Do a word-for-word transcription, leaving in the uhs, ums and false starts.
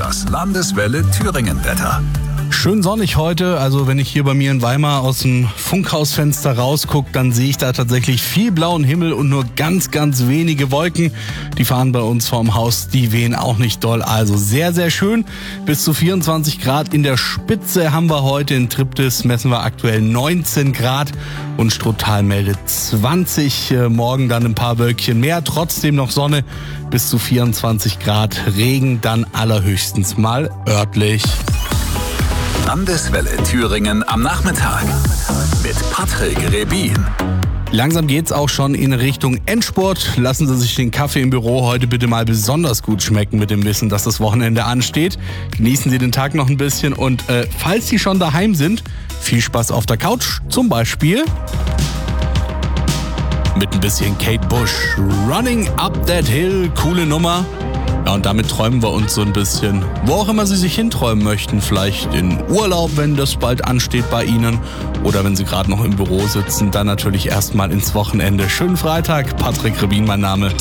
Das Landeswelle Thüringen-Wetter. Schön sonnig heute, also wenn ich hier bei mir in Weimar aus dem Funkhausfenster rausgucke, dann sehe ich da tatsächlich viel blauen Himmel und nur ganz, ganz wenige Wolken. Die fahren bei uns vorm Haus, die wehen auch nicht doll, also sehr, sehr schön. Bis zu vierundzwanzig Grad in der Spitze haben wir heute. In Triptis messen wir aktuell neunzehn Grad und Struttal meldet zwanzig. Morgen dann ein paar Wölkchen mehr, trotzdem noch Sonne, bis zu vierundzwanzig Grad. Regen dann allerhöchstens mal örtlich. Landeswelle Thüringen am Nachmittag mit Patrick Rebin. Langsam geht's auch schon in Richtung Endspurt. Lassen Sie sich den Kaffee im Büro heute bitte mal besonders gut schmecken mit dem Wissen, dass das Wochenende ansteht. Genießen Sie den Tag noch ein bisschen und äh, falls Sie schon daheim sind, viel Spaß auf der Couch. Zum Beispiel mit ein bisschen Kate Bush. Running Up That Hill, coole Nummer. Ja, und damit träumen wir uns so ein bisschen, wo auch immer Sie sich hinträumen möchten. Vielleicht in Urlaub, wenn das bald ansteht bei Ihnen. Oder wenn Sie gerade noch im Büro sitzen, dann natürlich erstmal ins Wochenende. Schönen Freitag, Patrick Rebin mein Name.